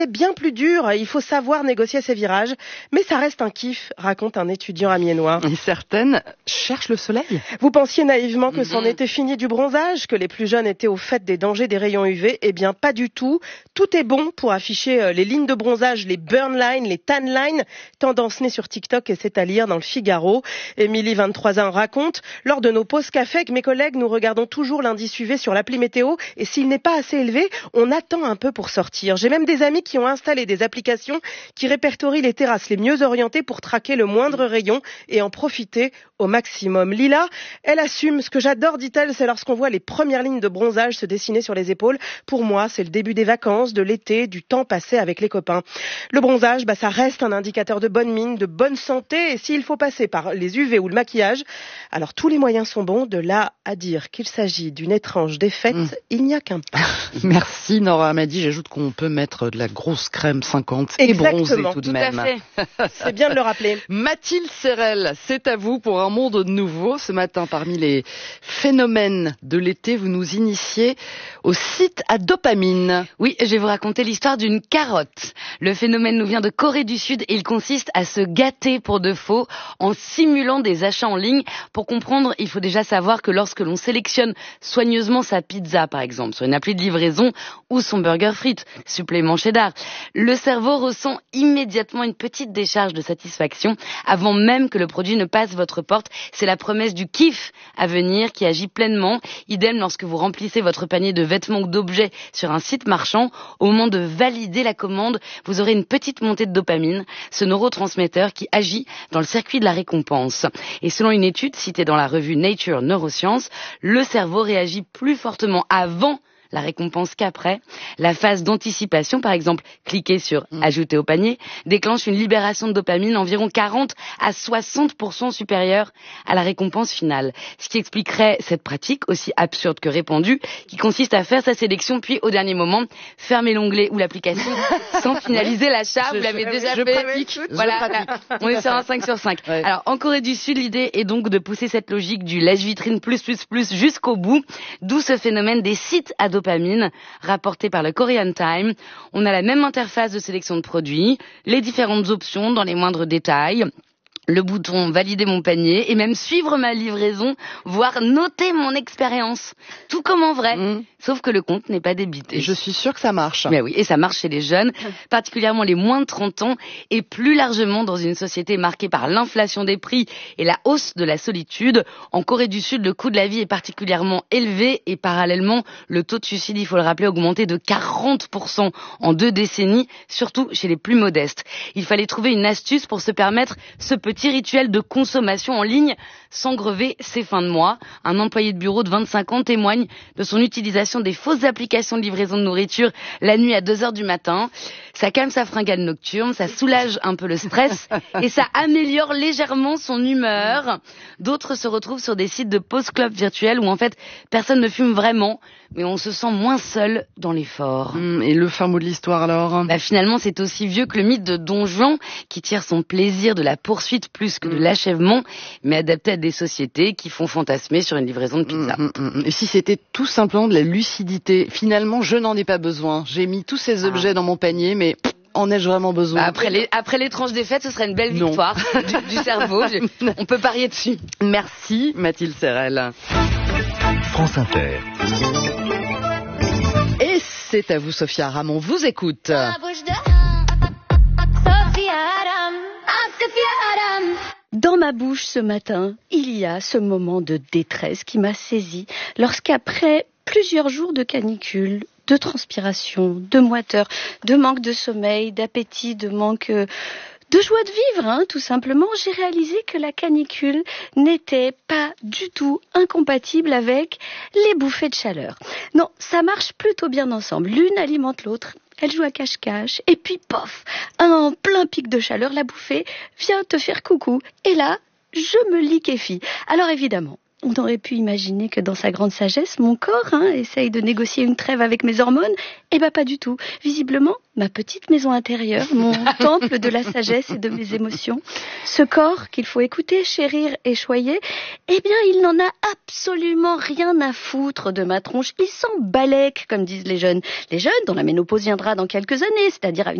bien plus dur, il faut savoir négocier ses virages, mais ça reste un kiff, raconte un étudiant amiénois. Et certaines cherchent le soleil. Vous pensiez naïvement que c'en était fini du bronzage, que les plus jeunes étaient au fait des dangers des rayons UV? Eh bien, pas du tout. Tout est bon pour afficher les lignes de bronzage, les burn lines, les tan lines, tendance née sur TikTok et c'est à lire dans le Figaro. Émilie, 23 ans, raconte: lors de nos pauses café avec mes collègues, nous regardons toujours l'indice UV sur l'appli météo et s'il n'est pas assez élevé, on attend un peu pour sortir. J'ai même des amis qui ont installé des applications qui répertorient les terrasses les mieux orientées pour traquer le moindre rayon et en profiter au maximum. Lila, elle assume. Ce que j'adore, dit-elle, c'est lorsqu'on voit les premières lignes de bronzage se dessiner sur les épaules. Pour moi, c'est le début des vacances, de l'été, du temps passé avec les copains. Le bronzage, ça reste un indicateur de bonne mine, de bonne santé, et s'il faut passer par les UV ou le maquillage, alors tous les moyens sont bons. De là à dire qu'il s'agit d'une étrange défaite, il n'y a qu'un pas. Merci Nora Amadi, j'ajoute qu'on peut mettre de la grosse crème 50 et bronzer tout de même. Tout à fait. C'est bien de le rappeler. Mathilde Serrel, c'est à vous pour un monde nouveau. Ce matin, parmi les phénomènes de l'été, vous nous initiez au site à dopamine. Oui, je vais vous raconter l'histoire d'une carotte. Le phénomène nous vient de Corée du Sud et il consiste à se gâter pour de faux en simulant des achats en ligne. Pour comprendre, il faut déjà savoir que lorsque l'on sélectionne soigneusement sa pizza, par exemple, sur une appli de livraison, ou son burger frites, supplément cheddar, le cerveau ressent immédiatement une petite décharge de satisfaction avant même que le produit ne passe votre porte. C'est la promesse du kiff à venir qui agit pleinement. Idem lorsque vous remplissez votre panier de vêtements ou d'objets sur un site marchand. Au moment de valider la commande, vous aurez une petite montée de dopamine, ce neurotransmetteur qui agit dans le circuit de la récompense. Et selon une étude citée dans la revue Nature Neuroscience, le cerveau réagit plus fortement avant la récompense qu'après. La phase d'anticipation, par exemple, cliquer sur ajouter au panier, déclenche une libération de dopamine environ 40 à 60% supérieure à la récompense finale. Ce qui expliquerait cette pratique, aussi absurde que répandue, qui consiste à faire sa sélection puis au dernier moment, fermer l'onglet ou l'application sans finaliser l'achat. Vous l'avez déjà fait. Voilà, on est sur un 5 sur 5. Ouais. Alors, en Corée du Sud, l'idée est donc de pousser cette logique du lèche-vitrine plus jusqu'au bout, d'où ce phénomène des sites à dopamine, rapporté par le Korean Times. On a la même interface de sélection de produits, les différentes options dans les moindres détails, le bouton valider mon panier et même suivre ma livraison, voire noter mon expérience. Tout comme en vrai, sauf que le compte n'est pas débité. Et je suis sûre que ça marche. Mais oui, et ça marche chez les jeunes, particulièrement les moins de 30 ans et plus largement dans une société marquée par l'inflation des prix et la hausse de la solitude. En Corée du Sud, le coût de la vie est particulièrement élevé et parallèlement, le taux de suicide, il faut le rappeler, a augmenté de 40% en 2 décennies, surtout chez les plus modestes. Il fallait trouver une astuce pour se permettre ce petit rituel de consommation en ligne sans grever ses fins de mois. Un employé de bureau de 25 ans témoigne de son utilisation des fausses applications de livraison de nourriture la nuit à 2h du matin. Ça calme sa fringale nocturne, ça soulage un peu le stress et ça améliore légèrement son humeur. D'autres se retrouvent sur des sites de pause club virtuels où en fait personne ne fume vraiment, mais on se sent moins seul dans l'effort. Et le fin mot de l'histoire alors? Finalement, c'est aussi vieux que le mythe de Don Juan qui tire son plaisir de la poursuite plus que de l'achèvement, mais adapté à des sociétés qui font fantasmer sur une livraison de pizza. Et si c'était tout simplement de la lucidité? Finalement, je n'en ai pas besoin. J'ai mis tous ces objets dans mon panier, mais en ai-je vraiment besoin? Après les tranches des fêtes, ce serait une belle victoire du cerveau. On peut parier dessus. Merci Mathilde Serrel. France Inter. Et c'est à vous Sophia Aram, on vous écoute. Dans ma bouche ce matin, il y a ce moment de détresse qui m'a saisie lorsqu'après plusieurs jours de canicule, de transpiration, de moiteur, de manque de sommeil, d'appétit, de manque de joie de vivre, tout simplement, j'ai réalisé que la canicule n'était pas du tout incompatible avec les bouffées de chaleur. Non, ça marche plutôt bien ensemble. L'une alimente l'autre. Elle joue à cache-cache, et puis pof, en plein pic de chaleur, la bouffée vient te faire coucou. Et là, je me liquéfie. Alors évidemment, On aurait pu imaginer que dans sa grande sagesse, mon corps essaye de négocier une trêve avec mes hormones. Eh ben pas du tout. Visiblement, ma petite maison intérieure, mon temple de la sagesse et de mes émotions, ce corps qu'il faut écouter, chérir et choyer, eh bien il n'en a absolument rien à foutre de ma tronche. Il s'en balèque, comme disent les jeunes. Les jeunes dont la ménopause viendra dans quelques années, c'est-à-dire à une